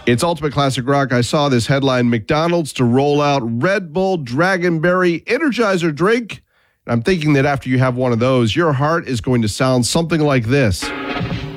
It's Ultimate Classic Rock. I saw this headline, McDonald's to roll out Red Bull Dragonberry Energizer drink. I'm thinking that after you have one of those, your heart is going to sound something like this.